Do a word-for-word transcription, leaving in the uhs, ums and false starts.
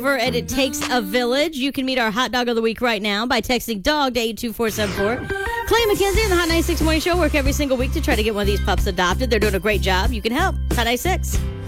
And it takes a village. You can meet our hot dog of the week right now by texting dog to eight two four seven four. Clay McKenzie and the Hot ninety-six Morning Show work every single week to try to get one of these pups adopted. They're doing a great job. You can help. Hot ninety-six.